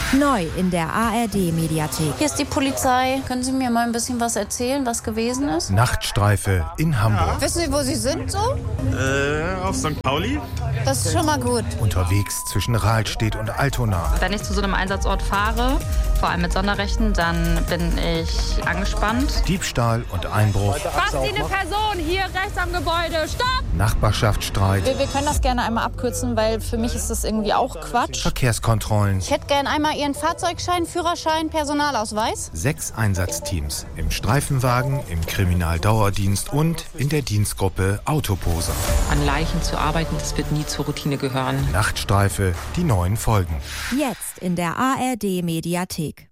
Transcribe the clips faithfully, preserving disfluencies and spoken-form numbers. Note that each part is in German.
Neu in der A R D-Mediathek. Hier ist die Polizei. Können Sie mir mal ein bisschen was erzählen, was gewesen ist? Nachtstreife in Hamburg. Wissen Sie, wo Sie sind so? Äh, auf Sankt Pauli. Das ist schon mal gut. Unterwegs zwischen Rahlstedt und Altona. Wenn ich zu so einem Einsatzort fahre, vor allem mit Sonderrechten, dann bin ich angespannt. Diebstahl und Einbruch. Was Sie eine Person hier rechts am Gebäude? Stopp! Nachbarschaftsstreit. Wir, wir können das gerne einmal abkürzen, weil für mich ist das irgendwie auch Quatsch. Verkehrskontrollen. Ich hätte gern einmal Ihren Fahrzeugschein, Führerschein, Personalausweis. Sechs Einsatzteams. Im Streifenwagen, im Kriminaldauerdienst und in der Dienstgruppe Autoposer. An Leichen zu arbeiten, das wird nie zur Routine gehören. Nachtstreife, die neuen Folgen. Jetzt in der A R D-Mediathek.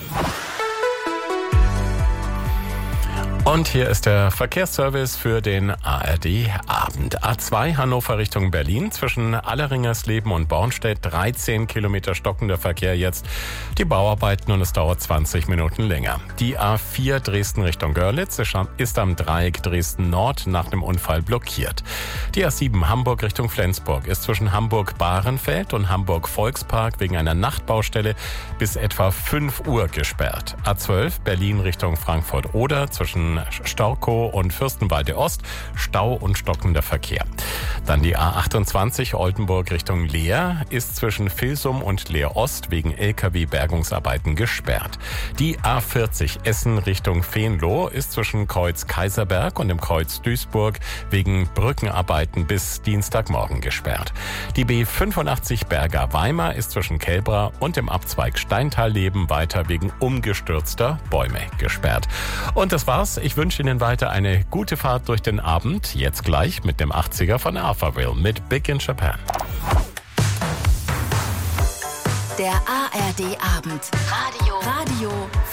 Und hier ist der Verkehrsservice für den A R D-Abend. A zwei Hannover Richtung Berlin zwischen Alleringersleben und Bornstedt. dreizehn Kilometer stockender Verkehr jetzt. Die Bauarbeiten und es dauert zwanzig Minuten länger. Die A vier Dresden Richtung Görlitz ist am Dreieck Dresden Nord nach dem Unfall blockiert. Die A sieben Hamburg Richtung Flensburg ist zwischen Hamburg-Bahrenfeld und Hamburg-Volkspark wegen einer Nachtbaustelle bis etwa fünf Uhr gesperrt. A zwölf Berlin Richtung Frankfurt-Oder zwischen Storkow und Fürstenwalde Ost, Stau und stockender Verkehr. Dann die A achtundzwanzig Oldenburg Richtung Leer ist zwischen Vilsum und Leer Ost wegen L K W-Bergungsarbeiten gesperrt. Die A vierzig Essen Richtung Venlo ist zwischen Kreuz Kaiserberg und dem Kreuz Duisburg wegen Brückenarbeiten bis Dienstagmorgen gesperrt. Die B fünfundachtzig Berger Weimar ist zwischen Kelbra und dem Abzweig Steintalleben weiter wegen umgestürzter Bäume gesperrt. Und das war's. Ich wünsche Ihnen weiter eine gute Fahrt durch den Abend. Jetzt gleich mit dem achtziger von Alphaville mit Big in Japan. Der A R D-Abend. Radio. Radio